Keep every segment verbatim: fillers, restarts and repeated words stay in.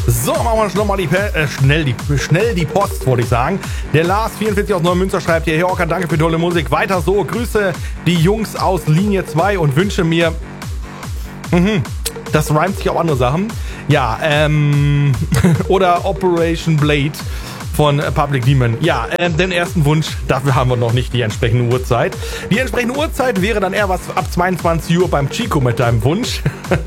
So, machen wir schon mal die, äh, schnell, die, schnell die Post, wollte ich sagen. Der Lars vierundvierzig aus Neumünster schreibt hier, hey Orca, danke für tolle Musik. Weiter so, grüße die Jungs aus Linie zwei und wünsche mir... Mhm, das reimt sich auf andere Sachen. Ja, ähm... oder Operation Blade von Public Demon. Ja, äh, den ersten Wunsch, dafür haben wir noch nicht die entsprechende Uhrzeit. Die entsprechende Uhrzeit wäre dann eher was ab zweiundzwanzig Uhr beim Chico mit deinem Wunsch.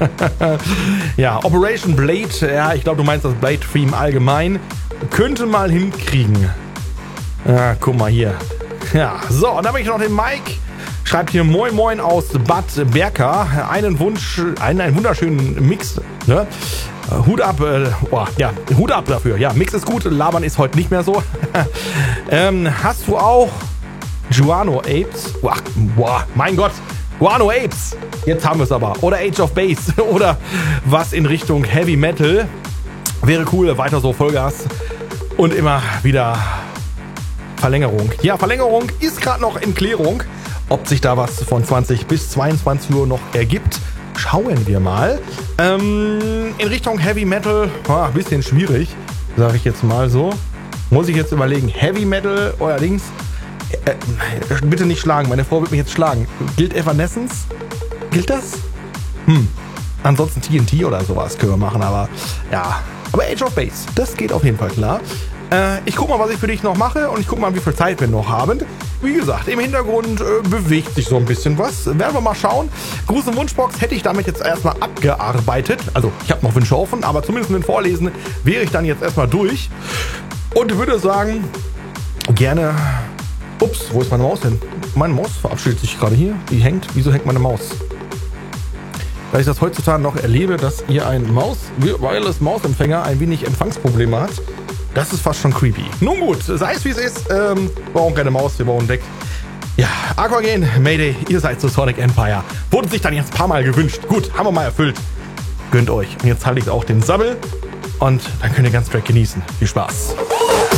Ja, Operation Blade, ja, ich glaube, du meinst das Blade-Theme allgemein. Könnte mal hinkriegen. Ja, guck mal hier. Ja, so, und dann habe ich noch den Mike. Schreibt hier Moin Moin aus Bad Berka. Einen Wunsch, einen, einen wunderschönen Mix, ne? Hut ab, äh, oh, ja, Hut ab dafür. Ja, Mix ist gut, Labern ist heute nicht mehr so. ähm, hast du auch Guano Apes? Boah, boah, mein Gott, Guano Apes. Jetzt haben wir es aber. Oder Age of Base. Oder was in Richtung Heavy Metal. Wäre cool, weiter so Vollgas. Und immer wieder Verlängerung. Ja, Verlängerung ist gerade noch in Klärung. Ob sich da was von zwanzig bis zweiundzwanzig Uhr noch ergibt. Schauen wir mal. Ähm, in Richtung Heavy Metal, ah, ein bisschen schwierig, sage ich jetzt mal so. Muss ich jetzt überlegen, Heavy Metal allerdings, äh, bitte nicht schlagen, meine Frau wird mich jetzt schlagen. Gilt Evanescence? Gilt das? Hm, ansonsten T N T oder sowas können wir machen, aber ja. Aber Age of Base, das geht auf jeden Fall klar. Äh, ich guck mal, was ich für dich noch mache und ich guck mal, wie viel Zeit wir noch haben. Wie gesagt, im Hintergrund äh, bewegt sich so ein bisschen was. Werden wir mal schauen. Gruß- und Wunschbox hätte ich damit jetzt erstmal abgearbeitet. Also, ich habe noch Wünsche offen, aber zumindest mit dem Vorlesen wäre ich dann jetzt erstmal durch. Und würde sagen, gerne... Ups, wo ist meine Maus hin? Meine Maus verabschiedet sich gerade hier. Die hängt. Wieso hängt meine Maus? Weil ich das heutzutage noch erlebe, dass ihr ein Maus, Wireless Mausempfänger ein wenig Empfangsprobleme hat. Das ist fast schon creepy. Nun gut, sei es wie es ist. Ähm, wir brauchen keine Maus, wir brauchen Deck. Ja, Aquagen, Mayday, ihr seid zu Sonic Empire. Wurde sich dann jetzt ein paar Mal gewünscht. Gut, haben wir mal erfüllt. Gönnt euch. Und jetzt halte ich auch den Sabbel. Und dann könnt ihr ganz direkt genießen. Viel Spaß.